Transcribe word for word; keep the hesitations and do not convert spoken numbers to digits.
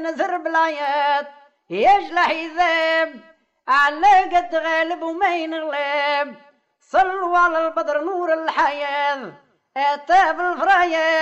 نزر بلايات يجلح يذاب على قد غالب وما ينغلب. صلوا على البدر نور الحياة اتى بالفرايات.